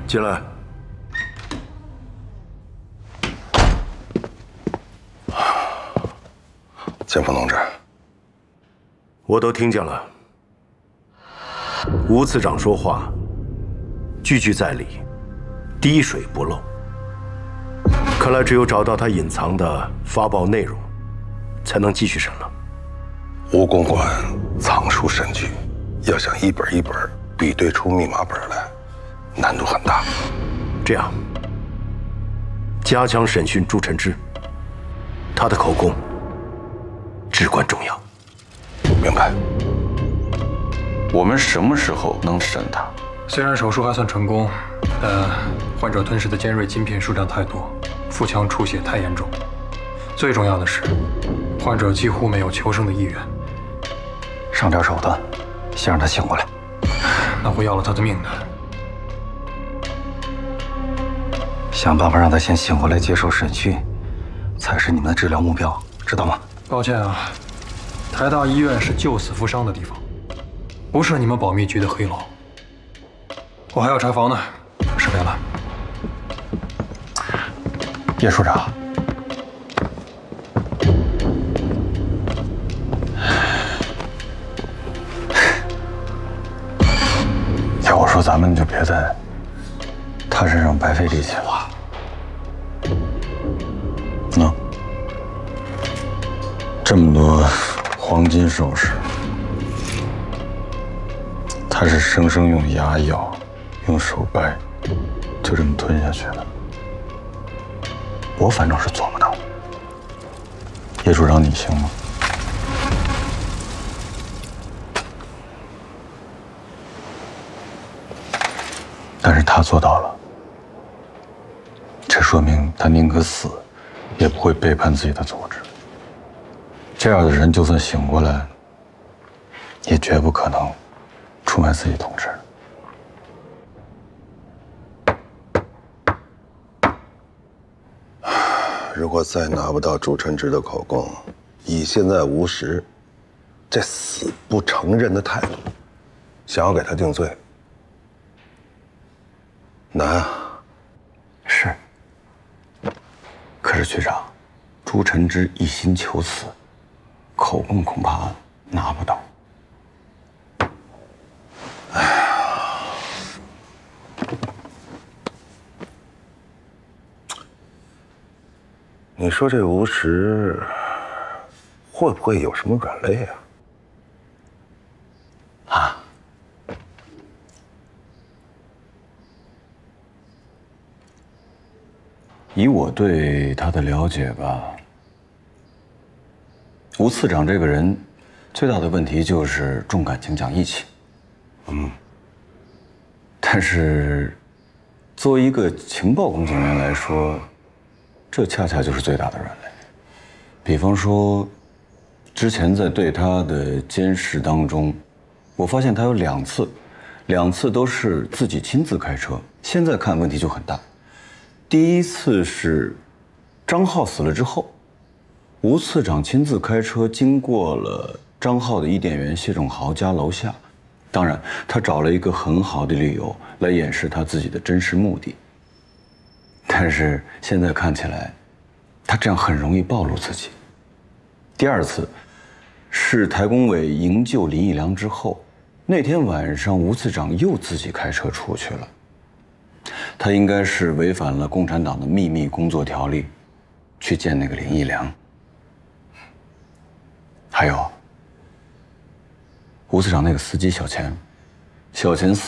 进来。 建峰同志， 我都听见了。吴次长说话，句句在理，滴水不漏。看来只有找到他隐藏的发报内容，才能继续审了。 吴公馆藏书神具，要想一本一本比对出密码本来，难度很大。 这样，加强审讯朱晨之，他的口供至关重要。 明白。 我们什么时候能审他？ 虽然手术还算成功，但患者吞噬的尖锐晶片数量太多，腹腔出血太严重。最重要的是，患者几乎没有求生的意愿。 上点手段，先让他醒过来。 那会要了他的命的。 想办法让他先醒过来接受审讯，才是你们的治疗目标，知道吗？ 抱歉啊，台大医院是救死扶伤的地方，不是你们保密局的黑牢。我还要查房呢，失陪了。 叶处长，要我说，咱们就别在他身上白费力气了。这么多黄金首饰，他是生生用牙咬，用手掰，就这么吞下去的。我反正是做不到。叶处长，你行吗？但是他做到了，这说明他宁可死，也不会背叛自己的组织。这样的人，就算醒过来，也绝不可能出卖自己同志。 如果再拿不到朱晨之的口供，以现在吴石这死不承认的态度，想要给他定罪，难啊。 是。可是局长，朱晨之一心求死，口供恐怕拿不到。 哎呀，你说这吴石会不会有什么软肋啊？ 啊？以我对他的了解吧，吴次长这个人最大的问题就是重感情、讲义气。但是作为一个情报工作人员来说，这恰恰就是最大的软肋。比方说，之前在对他的监视当中，我发现他有两次都是自己亲自开车。现在看问题就很大。第一次是张浩死了之后，吴次长亲自开车经过了张浩的伊甸园谢仲豪家楼下，当然他找了一个很好的理由来掩饰他自己的真实目的。但是现在看起来，他这样很容易暴露自己。第二次是台工委营救林义良之后，那天晚上吴次长又自己开车出去了。他应该是违反了共产党的秘密工作条例，去见那个林义良。还有，吴次长那个司机小钱